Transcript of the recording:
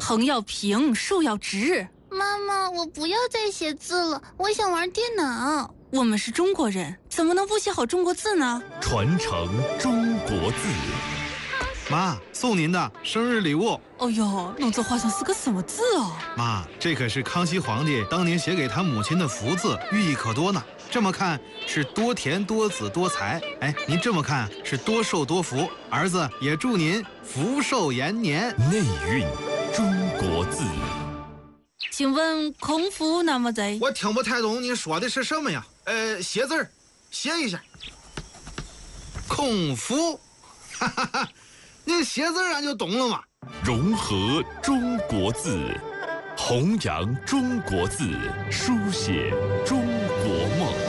横要平，竖要直。 妈妈，我不要再写字了，我想玩电脑。 我们是中国人，怎么能不写好中国字呢？ 传承中国字。 妈，送您的生日礼物。 哦呦，弄这画上是个什么字哦？ 妈，这可是康熙皇帝当年写给他母亲的福字，寓意可多呢。这么看是多田多子多财，哎，您这么看是多寿多福。儿子也祝您福寿延年。 内蕴中国字。 请问孔夫那么在？ 我听不太懂你说的是什么呀？写字儿，写一下。孔夫，哈哈哈，你写字俺就懂了嘛。 融合中国字，弘扬中国字，书写中国梦。